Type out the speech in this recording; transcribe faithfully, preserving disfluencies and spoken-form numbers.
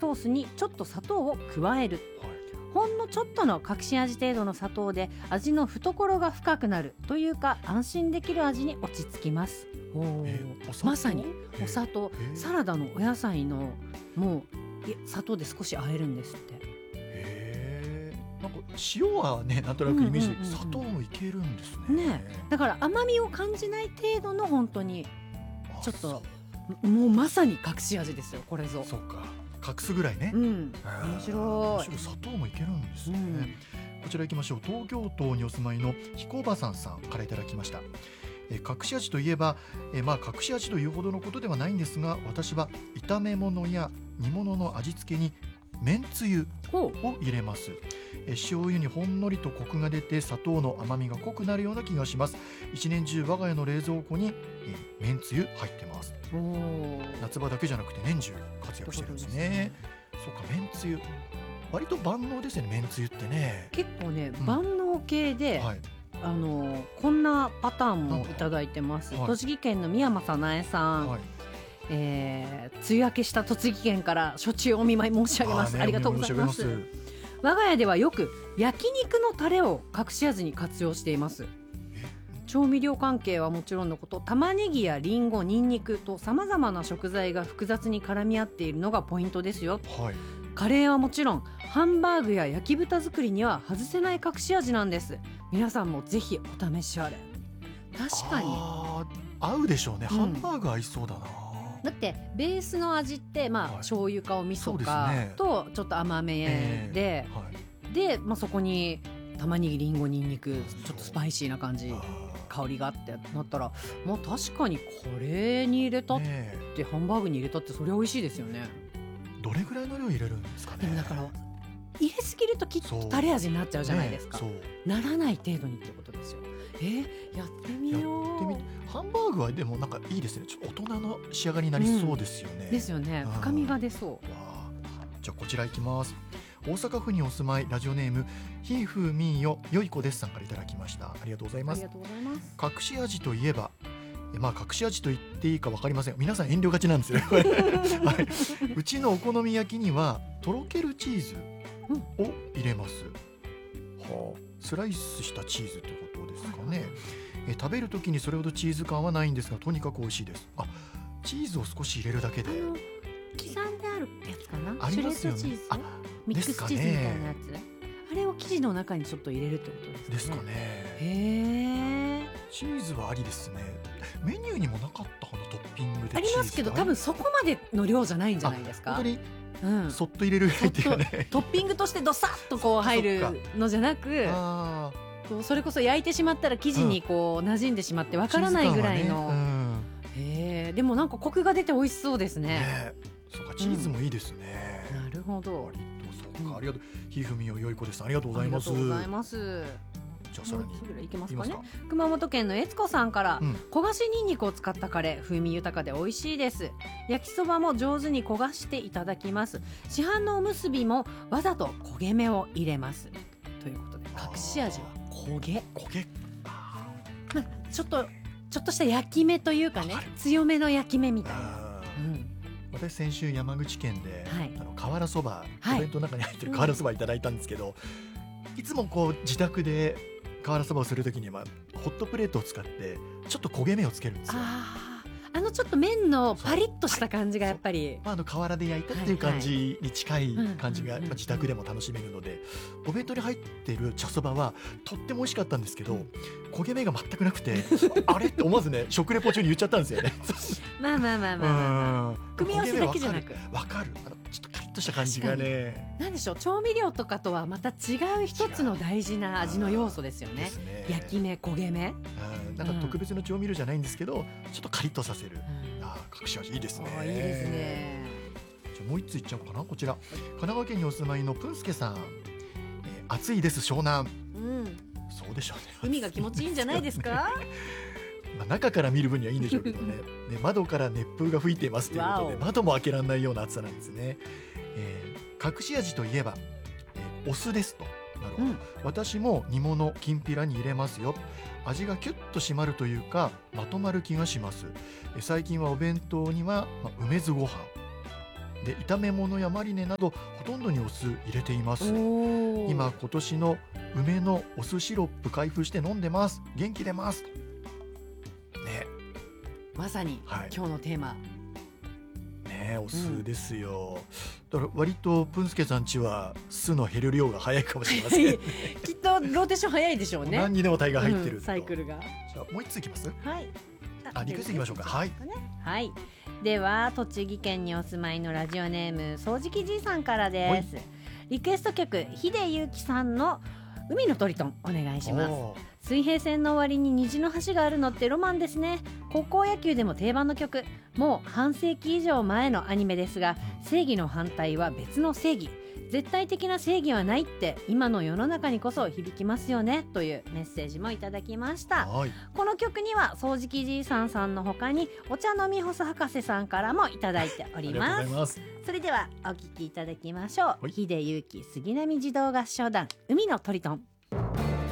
ソースにちょっと砂糖を加える、はい、ほんのちょっとの隠し味程度の砂糖で味の懐が深くなるというか、安心できる味に落ち着きます。おー、まさにお砂糖、サラダのお野菜のもう砂糖で少し和えるんですって。 へー、なんか塩はね、なんとなくイメージで、うんうんうんうん、砂糖もいけるんですね。 ね、だから甘みを感じない程度の本当にちょっともうまさに隠し味ですよ、これぞ。 そうか、隠すぐらいね、 うん、面白い。 面白い、砂糖もいけるんですね、うん、こちら行きましょう。東京都にお住まいの彦馬さんさんからいただきました。え隠し味といえば、えまあ隠し味というほどのことではないんですが、私は炒め物や煮物の味付けにめんつゆを入れます。え塩油にほんのりとコクが出て、砂糖の甘みが濃くなるような気がします。一年中我が家の冷蔵庫にえめんつゆ入ってます。お、夏場だけじゃなくて年中活躍してるんですね。そうか、めんつゆ割と万能ですよね、めんつゆってね。 結構ね、うん、万能系で、はい、あのこんなパターンもいただいてます、はい、栃木県の宮間早苗さん、はい、えー、梅雨明けした栃木県から初中お見舞い申し上げます。 あ,、ね、ありがとうございます。我が家ではよく焼肉のタレを隠し味に活用しています。調味料関係はもちろんのこと、玉ねぎやリンゴ、ニンニクとさまざまな食材が複雑に絡み合っているのがポイントですよ、はい、カレーはもちろんハンバーグや焼き豚作りには外せない隠し味なんです。皆さんもぜひお試しあれ。確かにあ合うでしょうね、うん、ハンバーグ合いそうだな。 だってベースの味って、まあはい、醤油かお味噌かとちょっと甘めで、えーはい、で、まあ、そこに玉ねぎ、リンゴ、ニンニク、ちょっとスパイシーな感じ、香りがあってなったら、まあ、確かにこれに入れたって、ね、ハンバーグに入れたってそれは美味しいですよね。 どれぐらいの量入れるんですかね。 でもだから入れすぎるときっとタレ味になっちゃうじゃないですか、ね、ならない程度にってことですよ。えー、やってみよう。やってみハンバーグはでもなんかいいですね、ちょっと大人の仕上がりになりそうですよね、 うん、ですよね、深みが出そう。わじゃあこちらいきます。大阪府にお住まい、ラジオネームひふみーよよいこですさんからいただきました。ありがとうございます。 ありがとうございます。 隠し味といえば、まあ隠し味と言っていいか分かりません。皆さん遠慮がちなんですよ、はい、うちのお好み焼きにはとろけるチーズを入れます、うんはあ、スライスしたチーズということですかね、はい、え食べるときにそれほどチーズ感はないんですが、とにかく美味しいです。あ、チーズを少し入れるだけで刻んであるやつかな、 ありますよね。 シュレッドチーズ、あ、ミックスチーズみたいなやつ、あれを生地の中にちょっと入れるってことですかね。 ですかね。 へー、 チーズはありですね。メニューにもなかったかな、トッピングでチーズありますけど、多分そこまでの量じゃないんじゃないですか。 本当に、うん、そっと入れるぐらいっていうかね、 トッピングとしてドサッとこう入るのじゃなく、あそれこそ焼いてしまったら生地にこう馴染んでしまってわからないぐらいの、ね、うん、へー、でもなんかコクが出て美味しそうですね。 ね、そうか、チーズもいいですね、 うん、なるほど。 割とそうか、ありがとう。ひふみよよいこです。ありがとうございます。 ありがとうございます。 じゃあさらにいけますかね。熊本県のえつこさんから、うん、焦がしニンニクを使ったカレー、風味豊かで美味しいです。焼きそばも上手に焦がしていただきます。市販のおむすびもわざと焦げ目を入れます、ということで隠し味は焦げ焦げ、 まあ、ちょっとちょっとした焼き目というかね、強めの焼き目みたいな、うん、 私先週山口県で、はい、あの瓦そば、 はい、 お弁当の中に入ってる瓦そばいただいたんですけど、うん、いつもこう自宅で瓦そばをするときにはホットプレートを使ってちょっと焦げ目をつけるんですよ。 ああのちょっと麺のパリッとした感じがやっぱり、 まあ、あの瓦で焼いたっていう感じに近い感じが自宅でも楽しめるので、お弁当に入ってる茶そばはとっても美味しかったんですけど、焦げ目が全くなくてあれって思わずね、食レポ中に言っちゃったんですよねまあまあまあまあまあ、まあ、組み合わせだけじゃなくわかる、あのちょっとカリッとした感じがね、 なんでしょう、調味料とかとはまた違う一つの大事な味の要素ですよね。 ですね、 焼き目、焦げ目、 なんか特別な調味料じゃないんですけど、ちょっとカリッとさせる、うん、あ隠し味いいですね。 あいいですね。 じゃもう一ついっちゃおうかな。こちら神奈川県にお住まいのプンスケさん、えー、暑いです湘南、うん、そうでしょうね、 海が気持ちいいんじゃないですかまあ中から見る分にはいいんでしょうけどねね、窓から熱風が吹いていますということで、窓も開けられないような暑さなんですね、えー、隠し味といえば、えー、お酢ですと。なるほど、うん、私も煮物きんぴらに入れますよ。味がキュッと締まるというかまとまる気がします。え最近はお弁当には、まあ、梅酢ご飯で炒め物やマリネなどほとんどにお酢入れています。今今年の梅のお酢シロップ開封して飲んでます。元気出ますね。 まさに、はい、今日のテーマね、お酢ですよ、うん、だから割とプンスケさんちは酢の減る量が早いかもしれません、ね、 きっとローテーション早いでしょうね。 何にでもタイが入ってる、うん、 サイクルが。 じゃあもう一ついきます。 はい、 あ、リクエストいきましょうか。はい、 はい、では栃木県にお住まいのラジオネーム掃除機じいさんからです。リクエスト曲秀祐希さんの海のトリトンお願いします。水平線の終わりに虹の橋があるのってロマンですね。高校野球でも定番の曲、もう半世紀以上前のアニメですが、正義の反対は別の正義、絶対的な正義はないって今の世の中にこそ響きますよね、というメッセージもいただきました。はい、この曲には掃除機じいさんさんの他にお茶のみほす博士さんからもいただいております。ますそれではお聴きいただきましょう。秀祐希杉並児童合唱団海のトリトン。